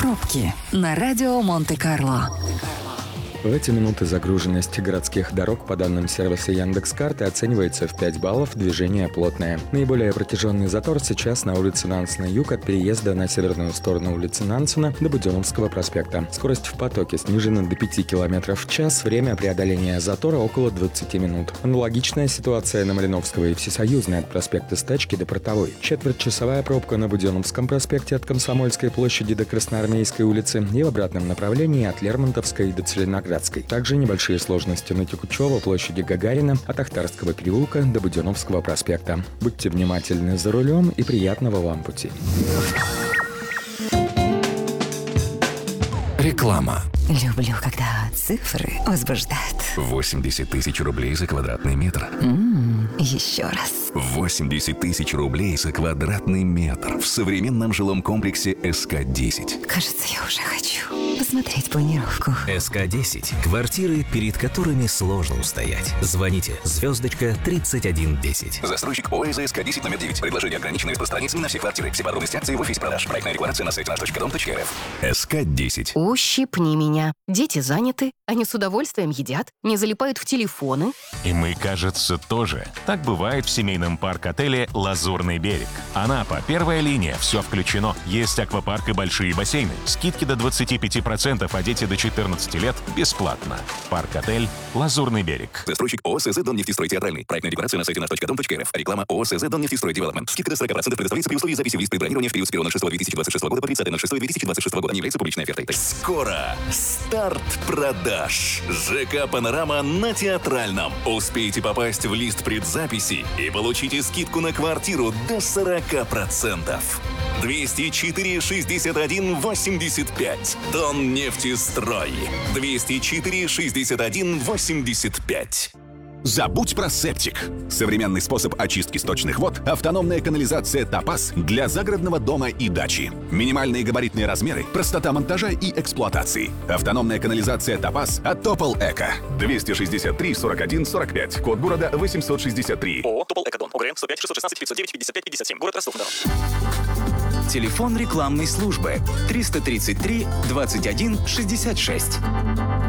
Пробки на радио Монте-Карло. В эти минуты загруженность городских дорог по данным сервиса Яндекс.Карты оценивается в 5 баллов, движение плотное. Наиболее протяженный затор сейчас на улице Нансена-Юг от переезда на северную сторону улицы Нансена до Буденновского проспекта. Скорость в потоке снижена до 5 км в час, время преодоления затора около 20 минут. Аналогичная ситуация на Малиновского и Всесоюзной от проспекта Стачки до Портовой. Четвертьчасовая пробка на Буденновском проспекте от Комсомольской площади до Красноармейской улицы и в обратном направлении от Лермонтовской до Целиноградской. Также небольшие сложности на Текучево, площади Гагарина, от Ахтарского переулка до Буденновского проспекта. Будьте внимательны за рулем и приятного вам пути. Реклама. Люблю, когда цифры возбуждают. 80 тысяч рублей за квадратный метр. Еще раз. 80 тысяч рублей за квадратный метр в современном жилом комплексе СК-10. Кажется, я уже хочу посмотреть планировку. СК-10. Квартиры, перед которыми сложно устоять. Звоните *3110. Застройщик ОС СК-10 номер 9. Предложение ограничено распространением на все квартиры. Все подробности акции в офисе продаж. Проектная декларация на сайте nаш.dom.rf. СК-10. Ущипни меня. Дети заняты. Они с удовольствием едят, не залипают в телефоны. И мы, кажется, тоже. Так бывает в семейном парк-отеле «Лазурный берег». Анапа, первая линия, все включено. Есть аквапарк и большие бассейны. Скидки до 25%, а дети до 14 лет бесплатно. Парк-отель «Лазурный берег». Застройщик ООО СЗ «Доннефтестрой Театральный». Проектная декларация на сайте nаш.dom.rf. Реклама ООО СЗ «Доннефтестрой Девелопмент». Скидка до 40% предоставляется при условии записи в лист предбронирования в период с 1.06.2026 года по 30.06.2026 года. Не является публичной офертой. Скоро старт продаж. ЖК «Панорама» на Театральном. Успейте попасть в лист предзаписи и получите скидку на квартиру до 40%. 204 61 85. Доннефтестрой. 204 61 85. Забудь про септик. Современный способ очистки сточных вод – автономная канализация «Топаз» для загородного дома и дачи. Минимальные габаритные размеры, простота монтажа и эксплуатации. Автономная канализация «Топаз» от Топол Эко. 263 41 45. Код города 863. ООО «Топол Экодон». ОГРН 105 616 509 55 57. Город Ростов-на-Дону. Телефон рекламной службы 333 21 66.